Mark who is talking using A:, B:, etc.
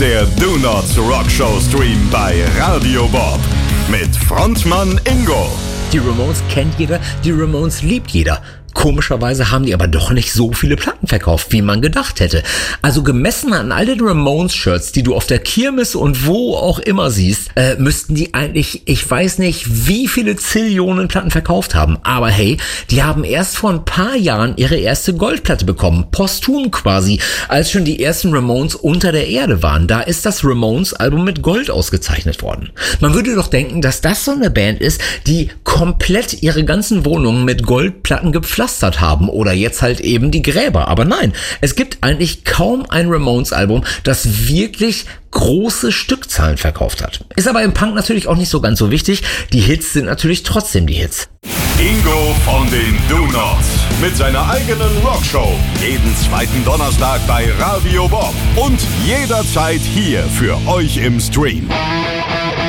A: Der Do Nots Rock Show Stream bei Radio Bob mit Frontmann Ingo.
B: Die Ramones kennt jeder, die Ramones liebt jeder. Komischerweise haben die aber doch nicht so viele Platten verkauft, wie man gedacht hätte. Also gemessen an all den Ramones-Shirts, die du auf der Kirmes und wo auch immer siehst, müssten die eigentlich, ich weiß nicht, wie viele Zillionen Platten verkauft haben. Aber hey, die haben erst vor ein paar Jahren ihre erste Goldplatte bekommen, posthum quasi, als schon die ersten Ramones unter der Erde waren. Da ist das Ramones-Album mit Gold ausgezeichnet worden. Man würde doch denken, dass das so eine Band ist, die komplett ihre ganzen Wohnungen mit Goldplatten gepflastert haben oder jetzt halt eben die Gräber. Aber nein, es gibt eigentlich kaum ein Ramones-Album, das wirklich große Stückzahlen verkauft hat. Ist aber im Punk natürlich auch nicht so ganz so wichtig. Die Hits sind natürlich trotzdem die Hits.
A: Ingo von den Do Nots mit seiner eigenen Rockshow. Jeden zweiten Donnerstag bei Radio Bob und jederzeit hier für euch im Stream.